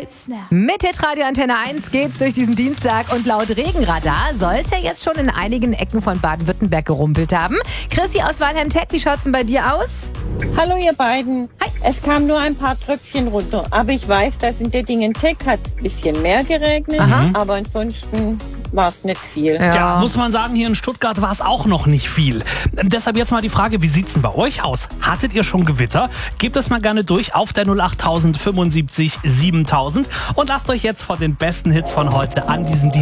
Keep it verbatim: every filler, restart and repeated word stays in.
Mit Hitradio Antenne eins geht's durch diesen Dienstag und laut Regenradar soll es ja jetzt schon in einigen Ecken von Baden-Württemberg gerumpelt haben. Chrissy aus Walheim-Tech, wie schaut's denn bei dir aus? Hallo ihr beiden. Hi. Es kam nur ein paar Tröpfchen runter, aber ich weiß, dass in Dettingen-Tech hat es ein bisschen mehr geregnet, Aha. aber ansonsten war es nicht viel. Ja. Ja, muss man sagen, hier in Stuttgart war es auch noch nicht viel. Deshalb jetzt mal die Frage, wie sieht's denn bei euch aus? Hattet ihr schon Gewitter? Gebt es mal gerne durch auf der null acht fünfundsiebzig siebentausend und lasst euch jetzt von den besten Hits von heute an diesem